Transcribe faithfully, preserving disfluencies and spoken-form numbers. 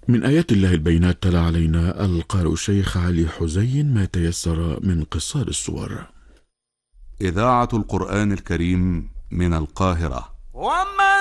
من آيات الله البينات تلا علينا القارئ الشيخ علي حزين ما تيسر من قصار السور. إذاعة القرآن الكريم من القاهرة.